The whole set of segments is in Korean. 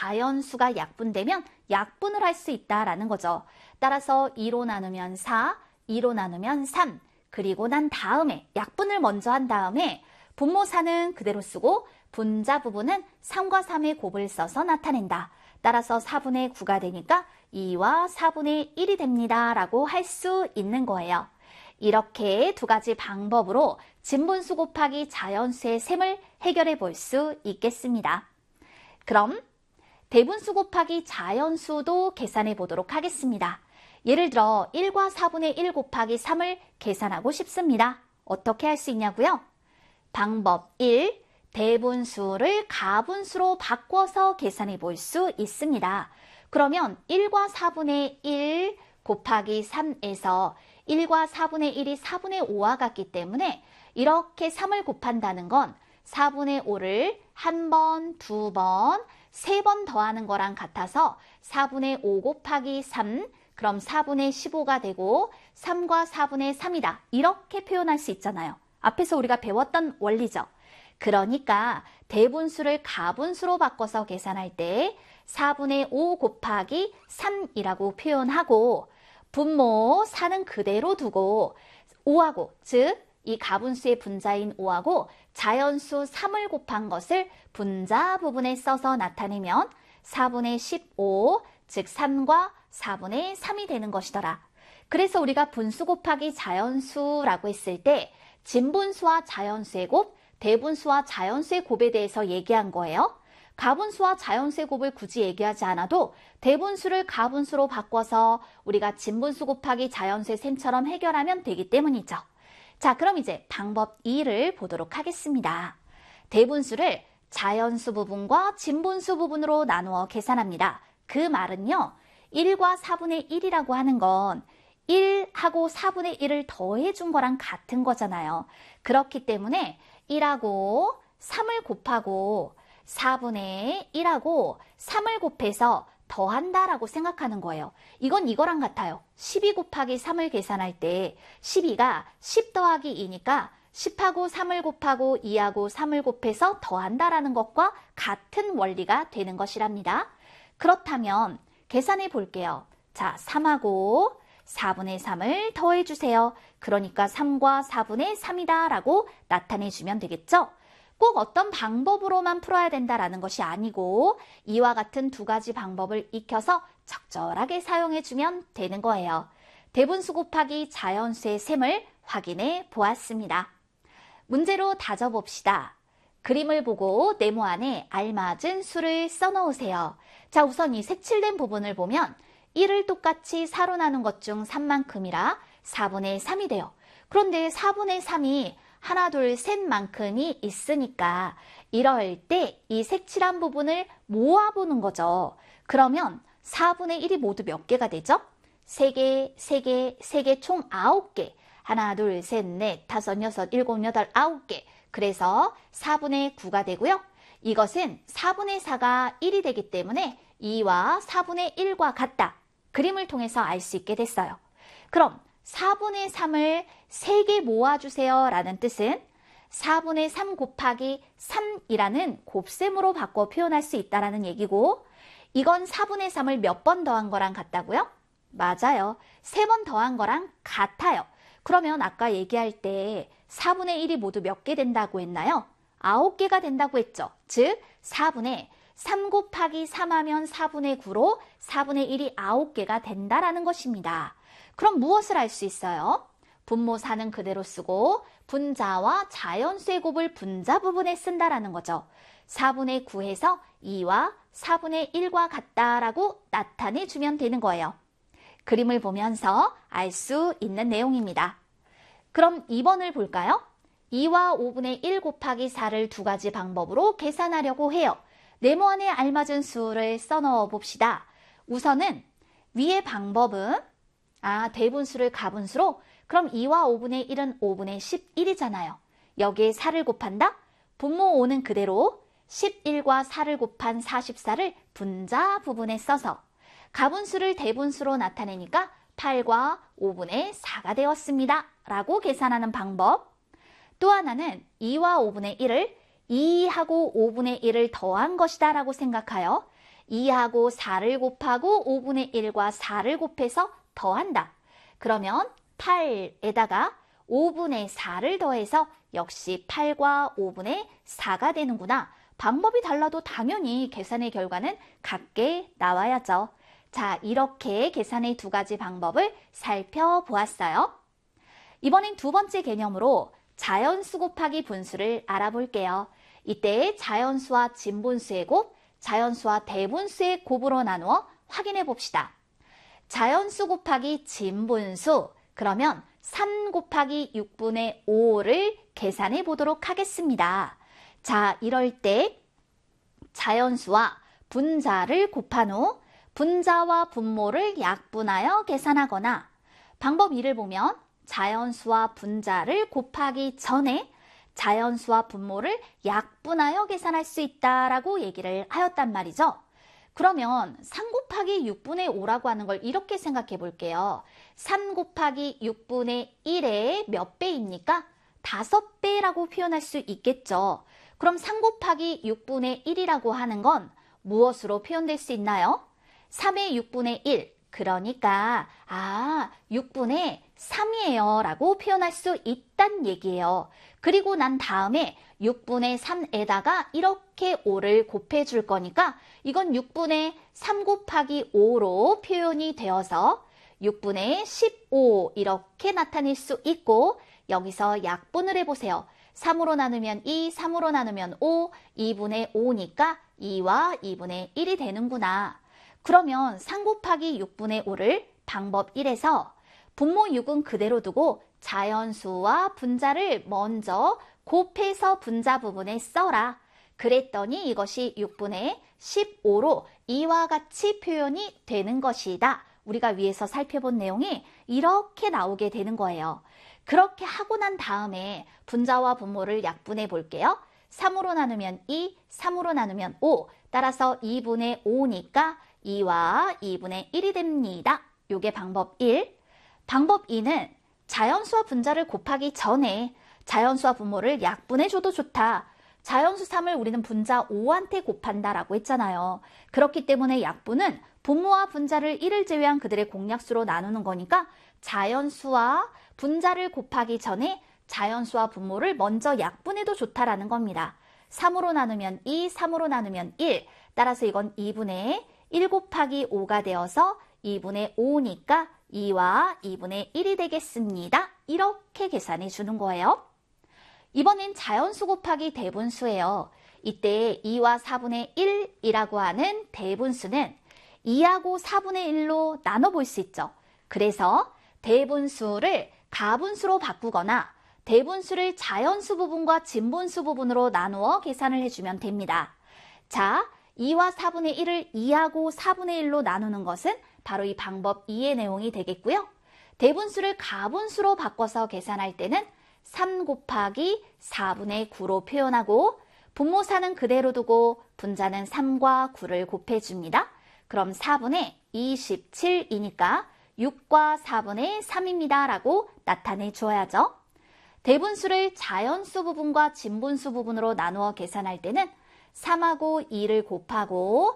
자연수가 약분되면 약분을 할 수 있다라는 거죠. 따라서 2로 나누면 4, 2로 나누면 3, 그리고 난 다음에 약분을 먼저 한 다음에 분모사는 그대로 쓰고 분자 부분은 3과 3의 곱을 써서 나타낸다. 따라서 4분의 9가 되니까 2와 4분의 1이 됩니다. 라고 할 수 있는 거예요. 이렇게 두 가지 방법으로 진분수 곱하기 자연수의 셈을 해결해 볼 수 있겠습니다. 그럼 대분수 곱하기 자연수도 계산해 보도록 하겠습니다. 예를 들어 1과 4분의 1 곱하기 3을 계산하고 싶습니다. 어떻게 할 수 있냐고요? 방법 1. 대분수를 가분수로 바꿔서 계산해 볼 수 있습니다. 그러면 1과 4분의 1 곱하기 3에서 1과 4분의 1이 4분의 5와 같기 때문에 이렇게 3을 곱한다는 건 4분의 5를 한 번, 두 번, 세 번 더하는 거랑 같아서 4분의 5 곱하기 3, 그럼 4분의 15가 되고 3과 4분의 3이다. 이렇게 표현할 수 있잖아요. 앞에서 우리가 배웠던 원리죠. 그러니까 대분수를 가분수로 바꿔서 계산할 때 4분의 5 곱하기 3이라고 표현하고 분모 4는 그대로 두고 5하고 즉 이 가분수의 분자인 5하고 자연수 3을 곱한 것을 분자 부분에 써서 나타내면 4분의 15, 즉 3과 4분의 3이 되는 것이더라. 그래서 우리가 분수 곱하기 자연수라고 했을 때 진분수와 자연수의 곱, 대분수와 자연수의 곱에 대해서 얘기한 거예요. 가분수와 자연수의 곱을 굳이 얘기하지 않아도 대분수를 가분수로 바꿔서 우리가 진분수 곱하기 자연수의 셈처럼 해결하면 되기 때문이죠. 자, 그럼 이제 방법 2를 보도록 하겠습니다. 대분수를 자연수 부분과 진분수 부분으로 나누어 계산합니다. 그 말은요, 1과 4분의 1이라고 하는 건 1하고 4분의 1을 더해준 거랑 같은 거잖아요. 그렇기 때문에 1하고 3을 곱하고 4분의 1하고 3을 곱해서 더한다라고 생각하는 거예요. 이건 이거랑 같아요. 12 곱하기 3을 계산할 때 12가 10 더하기 2니까 10하고 3을 곱하고 2하고 3을 곱해서 더한다라는 것과 같은 원리가 되는 것이랍니다. 그렇다면 계산해 볼게요. 자, 3하고 4분의 3을 더해주세요. 그러니까 3과 4분의 3이다 라고 나타내주면 되겠죠? 꼭 어떤 방법으로만 풀어야 된다라는 것이 아니고 이와 같은 두 가지 방법을 익혀서 적절하게 사용해주면 되는 거예요. 대분수 곱하기 자연수의 셈을 확인해 보았습니다. 문제로 다져봅시다. 그림을 보고 네모 안에 알맞은 수를 써놓으세요. 자, 우선 이 색칠된 부분을 보면 1을 똑같이 4로 나눈 것 중 3만큼이라 4분의 3이 돼요. 그런데 4분의 3이 하나, 둘, 셋만큼이 있으니까 이럴 때 이 색칠한 부분을 모아보는 거죠. 그러면 4분의 1이 모두 몇 개가 되죠? 3개, 3개, 3개 총 9개. 하나, 둘, 셋, 넷, 다섯, 여섯, 일곱, 여덟, 9개. 그래서 4분의 9가 되고요. 이것은 4분의 4가 1이 되기 때문에 2와 4분의 1과 같다. 그림을 통해서 알 수 있게 됐어요. 그럼 4분의 3을 3개 모아주세요 라는 뜻은 4분의 3 곱하기 3이라는 곱셈으로 바꿔 표현할 수 있다는 얘기고 이건 4분의 3을 몇 번 더한 거랑 같다고요? 맞아요. 3번 더한 거랑 같아요. 그러면 아까 얘기할 때 4분의 1이 모두 몇 개 된다고 했나요? 9개가 된다고 했죠. 즉 4분의 3 곱하기 3 하면 4분의 9로 4분의 1이 9개가 된다라는 것입니다. 그럼 무엇을 알 수 있어요? 분모사는 그대로 쓰고 분자와 자연수의 곱을 분자 부분에 쓴다라는 거죠. 4분의 9에서 2와 4분의 1과 같다라고 나타내주면 되는 거예요. 그림을 보면서 알 수 있는 내용입니다. 그럼 2번을 볼까요? 2와 5분의 1 곱하기 4를 두 가지 방법으로 계산하려고 해요. 네모 안에 알맞은 수를 써넣어 봅시다. 우선은 위의 방법은 대분수를 가분수로 그럼 2와 5분의 1은 5분의 11이잖아요. 여기에 4를 곱한다? 분모 5는 그대로 11과 4를 곱한 44를 분자 부분에 써서 가분수를 대분수로 나타내니까 8과 5분의 4가 되었습니다. 라고 계산하는 방법. 또 하나는 2와 5분의 1을 2하고 5분의 1을 더한 것이다 라고 생각하여 2하고 4를 곱하고 5분의 1과 4를 곱해서 더한다. 그러면 8에다가 5분의 4를 더해서 역시 8과 5분의 4가 되는구나. 방법이 달라도 당연히 계산의 결과는 같게 나와야죠. 자, 이렇게 계산의 두 가지 방법을 살펴보았어요. 이번엔 두 번째 개념으로 자연수 곱하기 분수를 알아볼게요. 이때 자연수와 진분수의 곱, 자연수와 대분수의 곱으로 나누어 확인해 봅시다. 자연수 곱하기 진분수, 그러면 3 곱하기 6분의 5를 계산해 보도록 하겠습니다. 자, 이럴 때 자연수와 분자를 곱한 후 분자와 분모를 약분하여 계산하거나 방법 2를 보면 자연수와 분자를 곱하기 전에 자연수와 분모를 약분하여 계산할 수 있다라고 얘기를 하였단 말이죠. 그러면 3 곱하기 6분의 5라고 하는 걸 이렇게 생각해 볼게요. 3 곱하기 6분의 1의 몇 배입니까? 5배라고 표현할 수 있겠죠. 그럼 3 곱하기 6분의 1이라고 하는 건 무엇으로 표현될 수 있나요? 3의 6분의 1, 그러니까 6분의 3이에요 라고 표현할 수 있단 얘기예요. 그리고 난 다음에 6분의 3에다가 이렇게 5를 곱해줄 거니까 이건 6분의 3 곱하기 5로 표현이 되어서 6분의 15 이렇게 나타낼 수 있고 여기서 약분을 해보세요. 3으로 나누면 2, 3으로 나누면 5, 2분의 5니까 2와 2분의 1이 되는구나. 그러면 3 곱하기 6분의 5를 방법 1에서 분모 6은 그대로 두고 자연수와 분자를 먼저 곱해서 분자 부분에 써라. 그랬더니 이것이 6분의 15로 이와 같이 표현이 되는 것이다. 우리가 위에서 살펴본 내용이 이렇게 나오게 되는 거예요. 그렇게 하고 난 다음에 분자와 분모를 약분해 볼게요. 3으로 나누면 2, 3으로 나누면 5, 따라서 2분의 5니까 2와 2분의 1이 됩니다. 요게 방법 1. 방법 2는 자연수와 분자를 곱하기 전에 자연수와 분모를 약분해줘도 좋다. 자연수 3을 우리는 분자 5한테 곱한다라고 했잖아요. 그렇기 때문에 약분은 분모와 분자를 1을 제외한 그들의 공약수로 나누는 거니까 자연수와 분자를 곱하기 전에 자연수와 분모를 먼저 약분해도 좋다라는 겁니다. 3으로 나누면 2, 3으로 나누면 1. 따라서 이건 2분의 1 곱하기 5가 되어서 2분의 5니까 2와 2분의 1이 되겠습니다. 이렇게 계산해 주는 거예요. 이번엔 자연수 곱하기 대분수예요. 이때 2와 4분의 1이라고 하는 대분수는 2하고 4분의 1로 나눠볼 수 있죠. 그래서 대분수를 가분수로 바꾸거나 대분수를 자연수 부분과 진분수 부분으로 나누어 계산을 해주면 됩니다. 자, 2와 4분의 1을 2하고 4분의 1로 나누는 것은 바로 이 방법 2의 내용이 되겠고요. 대분수를 가분수로 바꿔서 계산할 때는 3 곱하기 4분의 9로 표현하고 분모사는 그대로 두고 분자는 3과 9를 곱해줍니다. 그럼 4분의 27이니까 6과 4분의 3입니다. 라고 나타내 주어야죠. 대분수를 자연수 부분과 진분수 부분으로 나누어 계산할 때는 3하고 2를 곱하고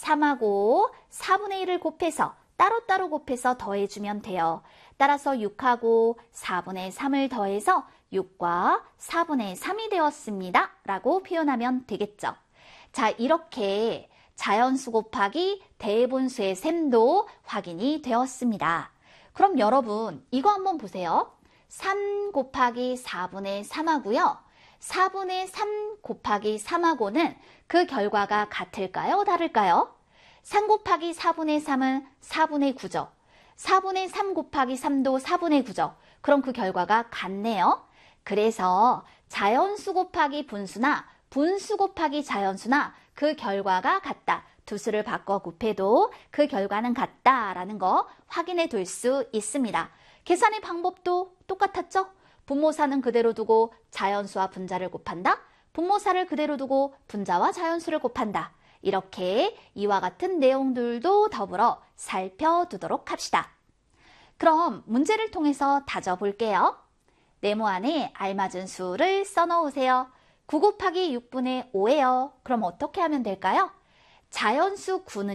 3하고 4분의 1을 곱해서 따로따로 곱해서 더해주면 돼요. 따라서 6하고 4분의 3을 더해서 6과 4분의 3이 되었습니다. 라고 표현하면 되겠죠. 자, 이렇게 자연수 곱하기 대분수의 셈도 확인이 되었습니다. 그럼 여러분 이거 한번 보세요. 3 곱하기 4분의 3하고요. 4분의 3 곱하기 3하고는 그 결과가 같을까요? 다를까요? 3 곱하기 4분의 3은 4분의 9죠. 4분의 3 곱하기 3도 4분의 9죠. 그럼 그 결과가 같네요. 그래서 자연수 곱하기 분수나 분수 곱하기 자연수나 그 결과가 같다. 두 수를 바꿔 곱해도 그 결과는 같다라는 거 확인해 둘 수 있습니다. 계산의 방법도 똑같았죠? 분모사는 그대로 두고 자연수와 분자를 곱한다. 분모사를 그대로 두고 분자와 자연수를 곱한다. 이렇게 이와 같은 내용들도 더불어 살펴두도록 합시다. 그럼 문제를 통해서 다져볼게요. 네모 안에 알맞은 수를 써놓으세요. 9 곱하기 6분의 5예요. 그럼 어떻게 하면 될까요? 자연수 9는